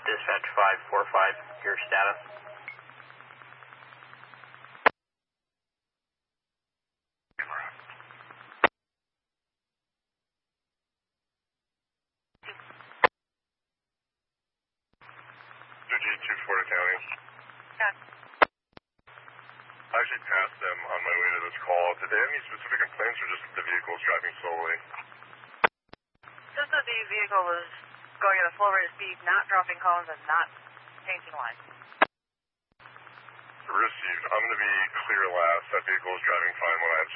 Dispatch 545, your status. Chief Florida County. Yeah. I actually passed them on my way to this call. Did they have any specific complaints or just the vehicle was driving slowly? Just that the vehicle was going at a slow rate of speed, not dropping cones, and not painting lines. Received. I'm going to be clear last. That vehicle was driving fine when I